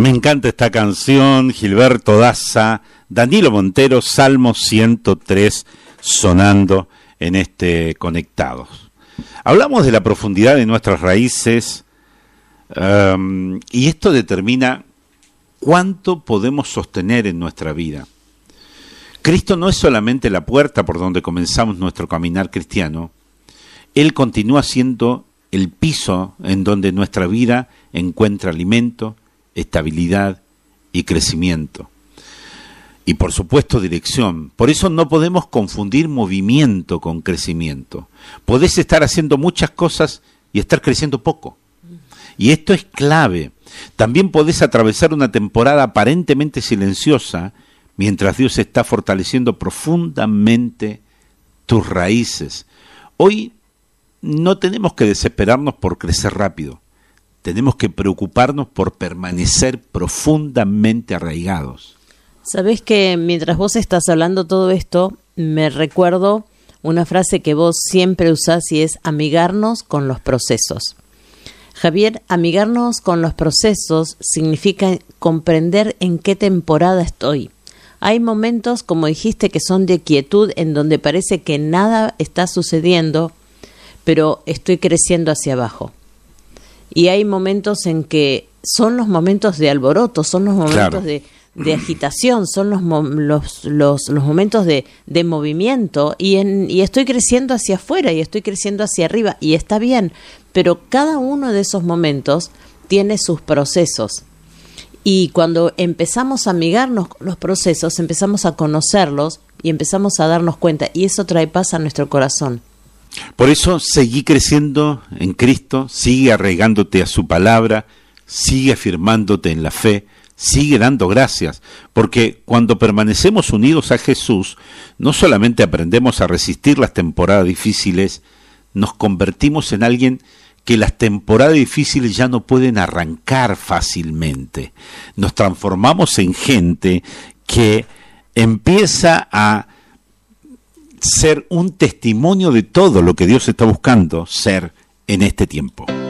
Me encanta esta canción, Gilberto Daza, Danilo Montero, Salmo 103, sonando en este Conectados. Hablamos de la profundidad de nuestras raíces y esto determina cuánto podemos sostener en nuestra vida. Cristo no es solamente la puerta por donde comenzamos nuestro caminar cristiano, Él continúa siendo el piso en donde nuestra vida encuentra alimento, estabilidad y crecimiento. Y por supuesto dirección. Por eso no podemos confundir movimiento con crecimiento. Podés estar haciendo muchas cosas y estar creciendo poco. Y esto es clave. También podés atravesar una temporada aparentemente silenciosa mientras Dios está fortaleciendo profundamente tus raíces. Hoy no tenemos que desesperarnos por crecer rápido. Tenemos que preocuparnos por permanecer profundamente arraigados. Sabés que mientras vos estás hablando todo esto, me recuerdo una frase que vos siempre usás y es amigarnos con los procesos. Javier, amigarnos con los procesos significa comprender en qué temporada estoy. Hay momentos, como dijiste, que son de quietud, en donde parece que nada está sucediendo, pero estoy creciendo hacia abajo. Y hay momentos en que son los momentos de alboroto, son los momentos claro. de agitación, son los momentos de movimiento y estoy creciendo hacia afuera y estoy creciendo hacia arriba y está bien, pero cada uno de esos momentos tiene sus procesos. Y cuando empezamos a amigarnos con los procesos, empezamos a conocerlos y empezamos a darnos cuenta y eso trae paz a nuestro corazón. Por eso seguí creciendo en Cristo, sigue arraigándote a su palabra, sigue afirmándote en la fe, sigue dando gracias, porque cuando permanecemos unidos a Jesús, no solamente aprendemos a resistir las temporadas difíciles, nos convertimos en alguien que las temporadas difíciles ya no pueden arrancar fácilmente. Nos transformamos en gente que empieza a ser un testimonio de todo lo que Dios está buscando ser en este tiempo.